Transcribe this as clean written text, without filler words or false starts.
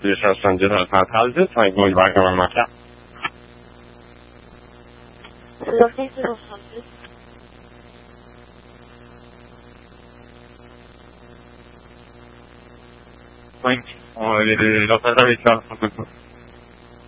How's this like going back around my cat? Los